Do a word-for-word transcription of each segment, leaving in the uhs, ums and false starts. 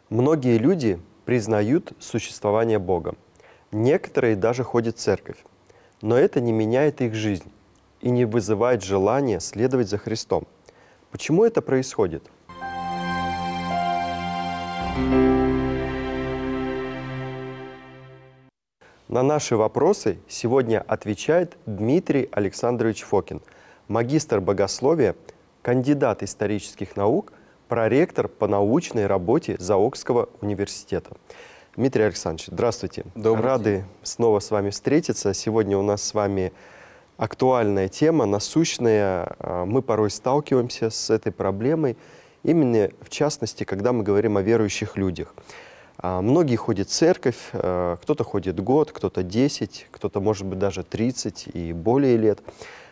Многие люди признают существование Бога. Некоторые даже ходят в церковь. Но это не меняет их жизнь и не вызывает желания следовать за Христом. Почему это происходит? На наши вопросы сегодня отвечает Дмитрий Александрович Фокин, магистр богословия, кандидат исторических наук, проректор по научной работе Заокского университета. Дмитрий Александрович, здравствуйте. Добрый Рады день. снова с вами встретиться. Сегодня у нас с вами актуальная тема, насущная. Мы порой сталкиваемся с этой проблемой, именно в частности, когда мы говорим о верующих людях. Многие ходят в церковь, кто-то ходит год, кто-то десять, кто-то, может быть, даже тридцать и более лет.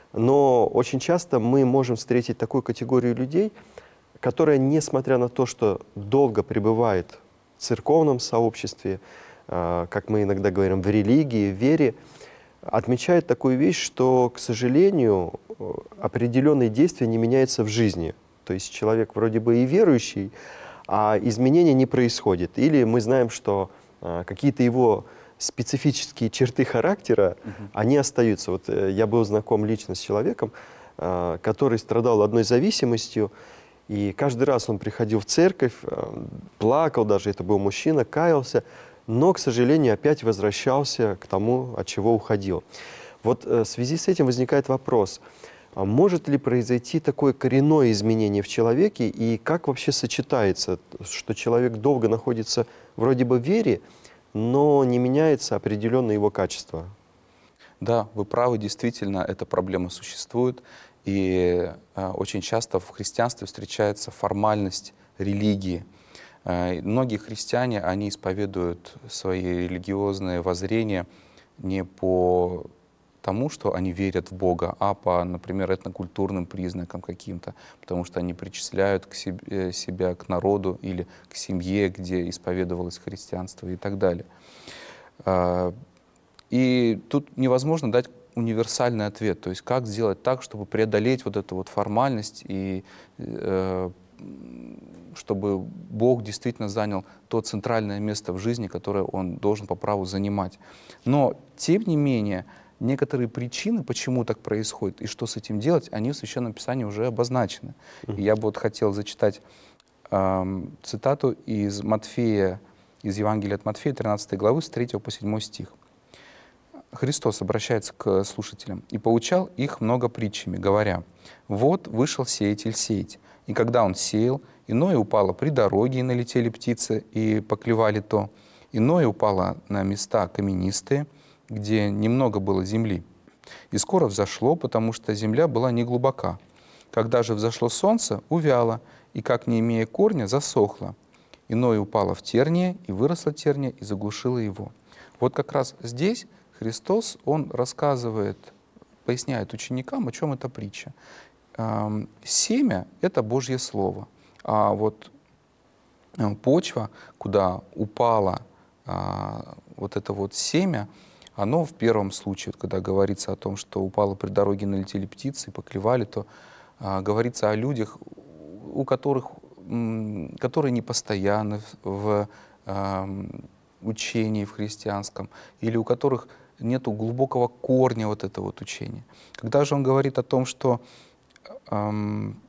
Но очень часто мы можем встретить такую категорию людей, которая, несмотря на то, что долго пребывает в церковном сообществе, как мы иногда говорим, в религии, в вере, отмечает такую вещь, что, к сожалению, определенные действия не меняются в жизни. То есть человек вроде бы и верующий, а изменения не происходит. Или мы знаем, что а, какие-то его специфические черты характера, uh-huh. они остаются. Вот э, я был знаком лично с человеком, э, который страдал одной зависимостью, и каждый раз он приходил в церковь, э, плакал даже, это был мужчина, каялся, но, к сожалению, опять возвращался к тому, от чего уходил. Вот э, в связи с этим возникает вопрос, а может ли произойти такое коренное изменение в человеке, и как вообще сочетается, что человек долго находится вроде бы в вере, но не меняется определенное его качество? Да, вы правы, действительно, эта проблема существует, и э, очень часто в христианстве встречается формальность религии. Э, многие христиане, они исповедуют свои религиозные воззрения не по тому, что они верят в Бога, а по, например, этнокультурным признакам каким-то, потому что они причисляют к себе, себя к народу или к семье, где исповедовалось христианство и так далее. И тут невозможно дать универсальный ответ, то есть как сделать так, чтобы преодолеть вот эту вот формальность и чтобы Бог действительно занял то центральное место в жизни, которое Он должен по праву занимать. Но, тем не менее, некоторые причины, почему так происходит и что с этим делать, они в Священном Писании уже обозначены. И я бы вот хотел зачитать э, цитату из Матфея, из Евангелия от Матфея, тринадцатой главы, с третьего по седьмой стих. Христос обращается к слушателям и поучал их много притчами, говоря: «Вот вышел сеятель сеять, и когда он сеял, иное упало при дороге, и налетели птицы, и поклевали то, иное упало на места каменистые, где немного было земли. И скоро взошло, потому что земля была неглубока. Когда же взошло солнце, увяло, и, как не имея корня, засохло. Иное упало в терние, и выросло терние, и заглушило его». Вот как раз здесь Христос, Он рассказывает, поясняет ученикам, о чем эта притча. Семя — это Божье Слово, а вот почва, куда упало вот это вот семя, оно в первом случае, когда говорится о том, что упало при дороге, налетели птицы и поклевали, то а, говорится о людях, у которых, м, которые не постоянны в а, учении в христианском, или у которых нету глубокого корня вот этого вот учения. Когда же он говорит о том, что эм,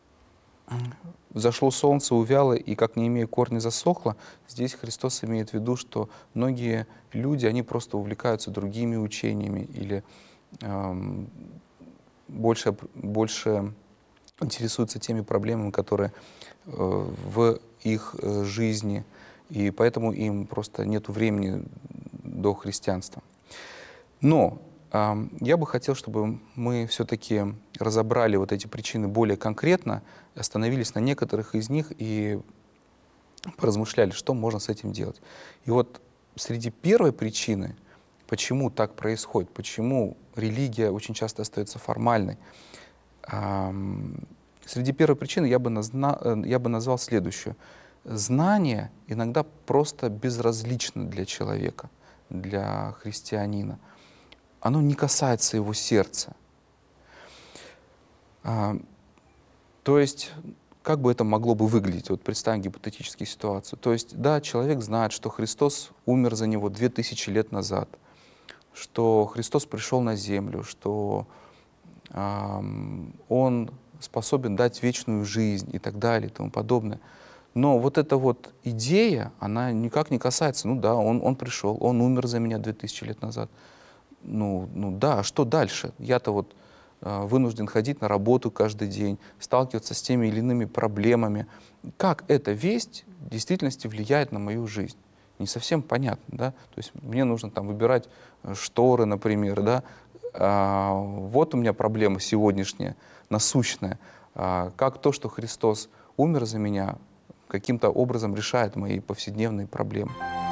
взошло солнце, увяло, и, как не имея корня, засохло, здесь Христос имеет в виду, что многие люди, они просто увлекаются другими учениями или эм, больше, больше интересуются теми проблемами, которые э, в их э, жизни, и поэтому им просто нет времени до христианства. Но э, я бы хотел, чтобы мы все-таки разобрали вот эти причины более конкретно, остановились на некоторых из них и поразмышляли, что можно с этим делать. И вот среди первой причины, почему так происходит, почему религия очень часто остается формальной, э, среди первой причины я бы, назна, я бы назвал следующую. Знание иногда просто безразлично для человека, для христианина. Оно не касается его сердца. А, то есть, как бы это могло бы выглядеть? Вот представим гипотетическую ситуацию. То есть, да, человек знает, что Христос умер за него две тысячи лет назад, что Христос пришел на землю, что эм, Он способен дать вечную жизнь и так далее и тому подобное. Но вот эта вот идея, она никак не касается, ну да, он, он пришел, он умер за меня две тысячи лет назад. Ну, ну да, а что дальше? Я-то вот э, вынужден ходить на работу каждый день, сталкиваться с теми или иными проблемами. Как эта весть в действительности влияет на мою жизнь? Не совсем понятно, да? То есть мне нужно там выбирать шторы, например, да? А, вот у меня проблема сегодняшняя, насущная. А, как то, что Христос умер за меня, каким-то образом решает мои повседневные проблемы.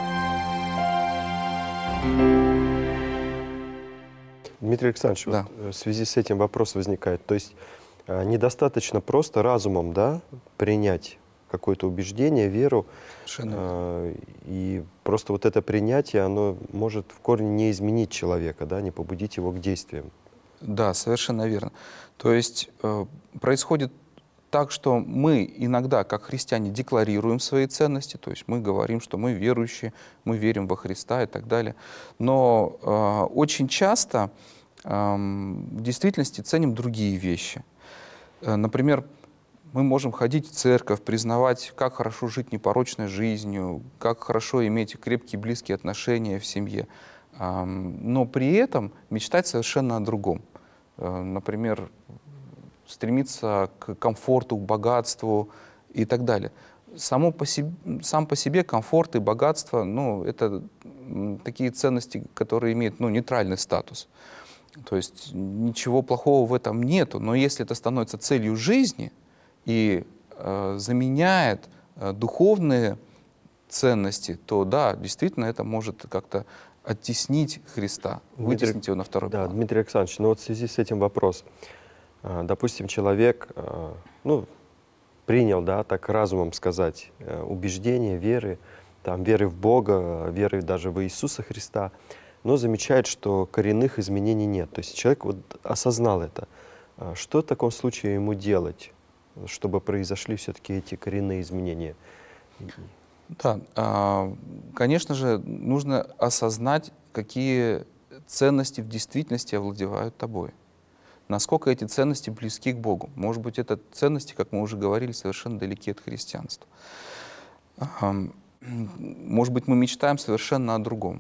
Дмитрий Александрович, Да. вот, э, в связи с этим вопрос возникает. То есть э, недостаточно просто разумом, да, принять какое-то убеждение, веру, Совершенно верно. э, и просто вот это принятие, оно может в корне не изменить человека, да, не побудить его к действиям. Да, совершенно верно. То есть э, происходит так, что мы иногда, как христиане, декларируем свои ценности, то есть мы говорим, что мы верующие, мы верим во Христа и так далее. Но э, очень часто э, в действительности ценим другие вещи. Э, например, мы можем ходить в церковь, признавать, как хорошо жить непорочной жизнью, как хорошо иметь крепкие близкие отношения в семье, э, но при этом мечтать совершенно о другом. Э, например, стремиться к комфорту, к богатству и так далее. Само по себе, сам по себе комфорт и богатство, ну, это м, такие ценности, которые имеют, ну, нейтральный статус. То есть ничего плохого в этом нету, но если это становится целью жизни и э, заменяет э, духовные ценности, то да, действительно это может как-то оттеснить Христа, Дмитрий- вытеснить его на второй Да, план. Дмитрий Александрович, ну вот в связи с этим вопрос. А, Допустим, человек, а, ну, принял, да, так разумом сказать, э, убеждения, веры, там, веры в Бога, веры даже в Иисуса Христа, но замечает, что коренных изменений нет. То есть человек вот осознал это. А Что в таком случае ему делать, чтобы произошли все-таки эти коренные изменения? Да, а, конечно же, нужно осознать, какие ценности в действительности овладевают тобой. Насколько эти ценности близки к Богу. Может быть, это ценности, как мы уже говорили, совершенно далеки от христианства. Ам, Может быть, мы мечтаем совершенно о другом.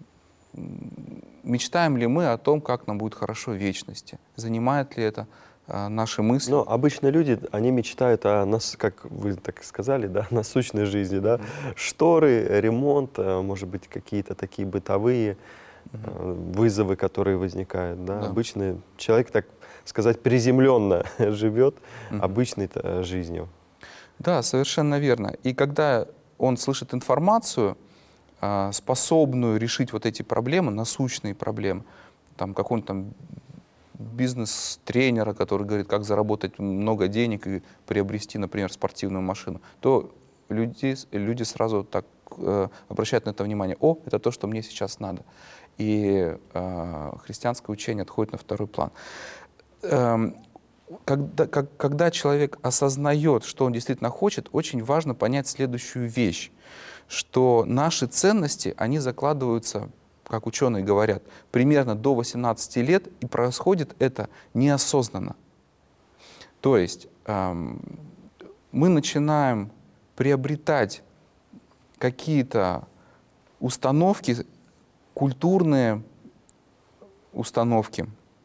Мечтаем ли мы о том, как нам будет хорошо в вечности? Занимает ли это а, наши мысли? Но обычно люди, они мечтают о, нас, как вы так сказали, да, насущной жизни, да, шторы, ремонт, э, может быть, какие-то такие бытовые э, вызовы, которые возникают, да. Да. Обычный человек, так сказать, приземленно живет Мгм. обычной э, жизнью. Да, совершенно верно. И когда он слышит информацию, а, способную решить вот эти проблемы, насущные проблемы, там какого-нибудь там бизнес-тренера, который говорит, как заработать много денег и приобрести, например, спортивную машину, то люди, люди сразу так э, обращают на это внимание. О, это то, что мне сейчас надо. И э, христианское учение отходит на второй план. Эм, Когда, как- когда человек осознает, что он действительно хочет, очень важно понять следующую вещь, что наши ценности, они закладываются, как ученые говорят, примерно до восемнадцати лет, и происходит это неосознанно. То есть эм, мы начинаем приобретать какие-то установки, культурные установки,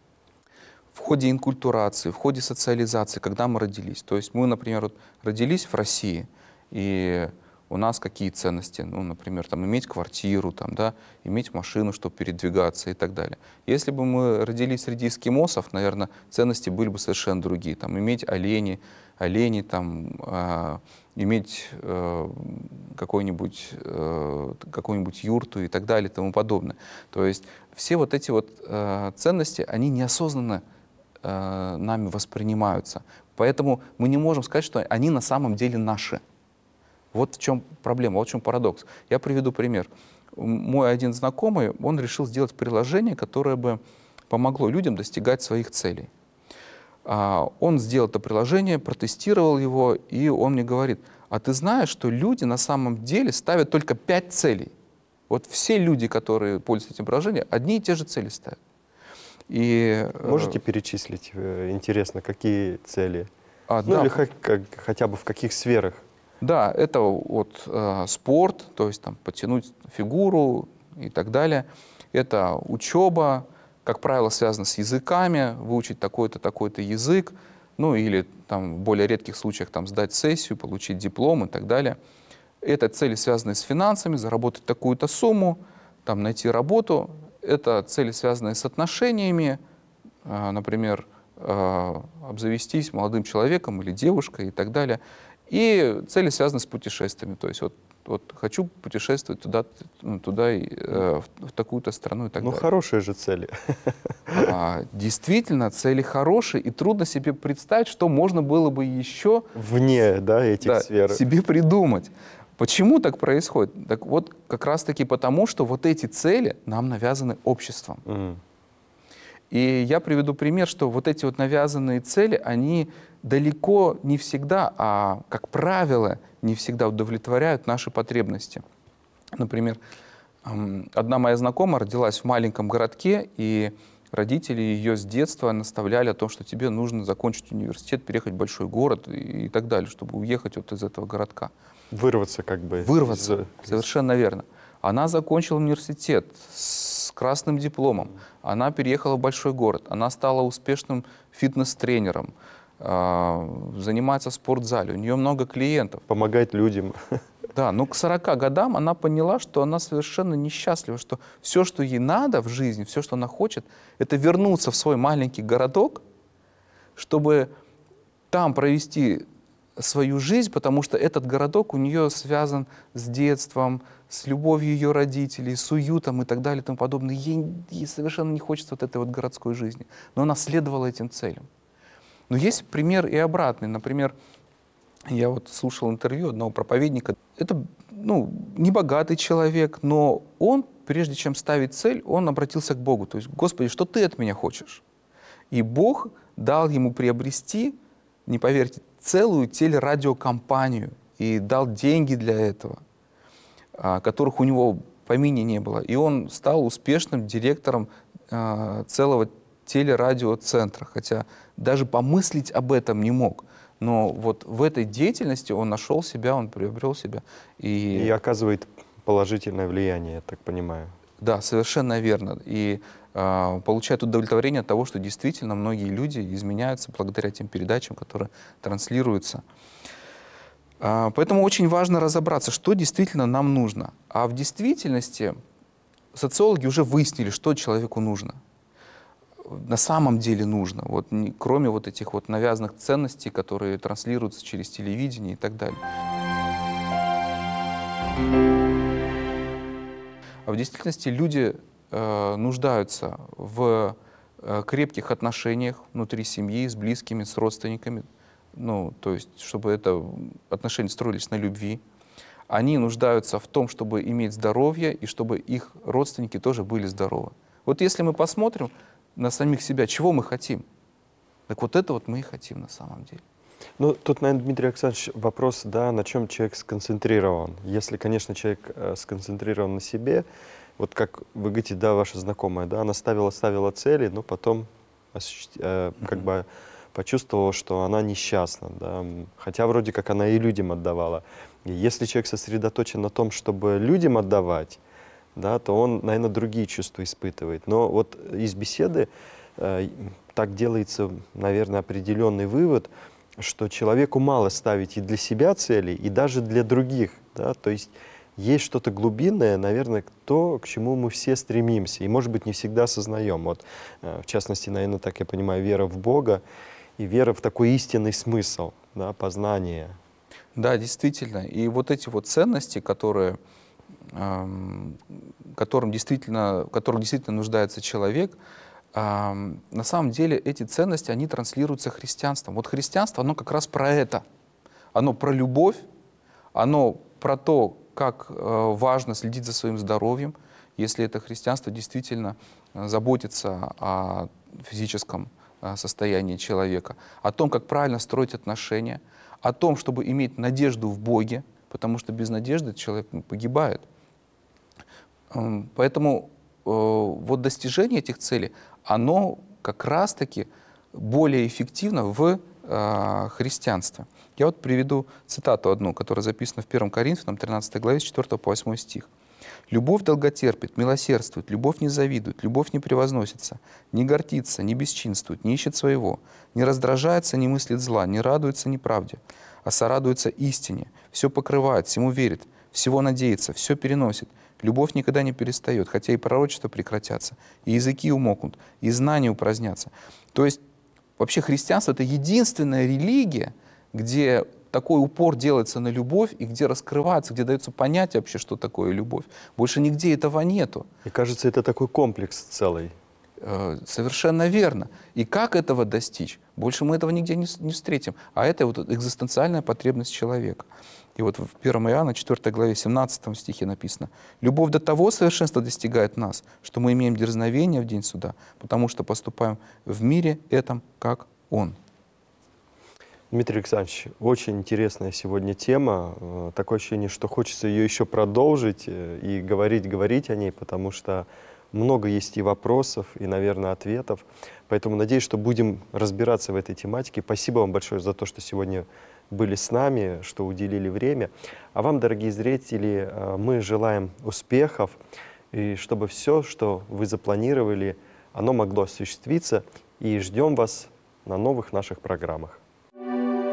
в ходе инкультурации, в ходе социализации, когда мы родились. То есть мы, например, вот родились в России, и у нас какие ценности? Ну, например, там, иметь квартиру, там, да, иметь машину, чтобы передвигаться и так далее. Если бы мы родились среди эскимосов, наверное, ценности были бы совершенно другие. Там, иметь оленей, оленей там, э, иметь э, какой-нибудь, э, какую-нибудь юрту и так далее и тому подобное. То есть все вот эти вот э, ценности, они неосознанно э, нами воспринимаются. Поэтому мы не можем сказать, что они на самом деле наши. Вот в чем проблема, вот в чем парадокс. Я приведу пример. Мой один знакомый, он решил сделать приложение, которое бы помогло людям достигать своих целей. А, Он сделал это приложение, протестировал его, и он мне говорит: а ты знаешь, что люди на самом деле ставят только пять целей? Вот все люди, которые пользуются этим приложением, одни и те же цели ставят. И, э, Можете перечислить, э, интересно, какие цели? а, Ну да, или хоть как- хотя бы в каких сферах? Да, это вот э, спорт, то есть там подтянуть фигуру и так далее. Это учеба, как правило, связано с языками, выучить такой-то, такой-то язык, ну или там в более редких случаях там сдать сессию, получить диплом и так далее. Это цели, связанные с финансами, заработать такую-то сумму, там найти работу. Это цели, связанные с отношениями, э, например, э, обзавестись молодым человеком или девушкой и так далее. И цели связаны с путешествиями. То есть вот, вот хочу путешествовать туда, ну, туда и, э, в, в такую-то страну и так Ну, далее. хорошие же цели. А, действительно, цели хорошие, и трудно себе представить, что можно было бы еще Вне, да, этих да, сфер. себе придумать. Почему так происходит? Так вот, как раз-таки потому, что вот эти цели нам навязаны обществом. Мгм. И я приведу пример, что вот эти вот навязанные цели, они далеко не всегда, а, как правило, не всегда удовлетворяют наши потребности. Например, м, одна моя знакомая родилась в маленьком городке, и родители ее с детства наставляли о том, что тебе нужно закончить университет, переехать в большой город и, и так далее, чтобы уехать вот из этого городка. Вырваться как бы. Вырваться, из- совершенно верно. Она закончила университет с красным дипломом, она переехала в большой город, она стала успешным фитнес-тренером, а, занимается в спортзале, у нее много клиентов. Помогать людям. Да, но к сорока годам она поняла, что она совершенно несчастлива, что все, что ей надо в жизни, все, что она хочет, это вернуться в свой маленький городок, чтобы там провести свою жизнь, потому что этот городок у нее связан с детством, с любовью ее родителей, с уютом и так далее и тому подобное. Ей, ей совершенно не хочется вот этой вот городской жизни. Но она следовала этим целям. Но есть пример и обратный. Например, я вот слушал интервью одного проповедника. Это, ну, небогатый человек, но он, прежде чем ставить цель, он обратился к Богу. То есть: Господи, что ты от меня хочешь? И Бог дал ему приобрести, не поверьте, целую телерадиокомпанию и дал деньги для этого, а, которых у него в помине не было. И он стал успешным директором а, целого телерадиоцентра, хотя даже помыслить об этом не мог. Но вот в этой деятельности он нашел себя, он приобрел себя. И, И оказывает положительное влияние, я так понимаю. да, совершенно верно. И а, получает удовлетворение от того, что действительно многие люди изменяются благодаря тем передачам, которые транслируются. А, поэтому очень важно разобраться, что действительно нам нужно. А в действительности социологи уже выяснили, что человеку нужно. На самом деле нужно, вот, не- кроме вот этих вот навязанных ценностей, которые транслируются через телевидение и так далее. А в действительности люди э, нуждаются в э, крепких отношениях внутри семьи, с близкими, с родственниками. Ну, то есть, чтобы это отношения строились на любви. Они нуждаются в том, чтобы иметь здоровье, и чтобы их родственники тоже были здоровы. Вот если мы посмотрим на самих себя, чего мы хотим, так вот это вот мы и хотим на самом деле. Ну, тут, наверное, Дмитрий Александрович, вопрос, да, на чем человек сконцентрирован. Если, конечно, человек э, сконцентрирован на себе, вот как вы говорите, да, ваша знакомая, да, она ставила, ставила цели, но потом осуществ- э, как Мгм. бы почувствовала, что она несчастна, да, м, хотя вроде как она и людям отдавала. И если человек сосредоточен на том, чтобы людям отдавать, да, то он, наверное, другие чувства испытывает. Но вот из беседы э, так делается, наверное, определенный вывод, что человеку мало ставить и для себя цели, и даже для других. Да? То есть есть что-то глубинное, наверное, то, к чему мы все стремимся. И, может быть, не всегда осознаем. Вот, э, в частности, наверное, так я понимаю, вера в Бога и вера в такой истинный смысл, да, познание. Да, действительно. И вот эти вот ценности, которые, эм, которым действительно, в которых действительно нуждается человек, ам, на самом деле эти ценности, они транслируются христианством. Вот христианство, оно как раз про это. Оно про любовь, оно про то, как э, важно следить за своим здоровьем, если это христианство действительно э, заботится о физическом а, состояние человека, о том, как правильно строить отношения, о том, чтобы иметь надежду в Боге, потому что без надежды человек погибает. Поэтому э, вот достижение этих целей, оно как раз-таки более эффективно в э, христианстве. Я вот приведу цитату одну, которая записана в первом Коринфянам тринадцатой главе с четвёртого по восьмой стих. «Любовь долготерпит, милосердствует, любовь не завидует, любовь не превозносится, не гордится, не бесчинствует, не ищет своего, не раздражается, не мыслит зла, не радуется неправде, а сорадуется истине, все покрывает, всему верит, всего надеется, все переносит. Любовь никогда не перестает, хотя и пророчества прекратятся, и языки умокнут, и знания упразднятся». То есть вообще христианство — это единственная религия, где такой упор делается на любовь, и где раскрывается, где дается понятие вообще, что такое любовь. Больше нигде этого нету. И кажется, это такой комплекс целый. Э, Совершенно верно. И как этого достичь? Больше мы этого нигде не, с- не встретим. А это вот экзистенциальная потребность человека. И вот в первом Иоанна четвёртой главе семнадцатом стихе написано: «Любовь до того совершенства достигает нас, что мы имеем дерзновение в день суда, потому что поступаем в мире этом, как Он». Дмитрий Александрович, очень интересная сегодня тема. Э, Такое ощущение, что хочется ее еще продолжить э, и говорить, говорить о ней, потому что много есть и вопросов, и, наверное, ответов. Поэтому надеюсь, что будем разбираться в этой тематике. Спасибо вам большое за то, что сегодня были с нами, что уделили время. А вам, дорогие зрители, э, мы желаем успехов, и чтобы все, что вы запланировали, оно могло осуществиться. И ждем вас на новых наших программах.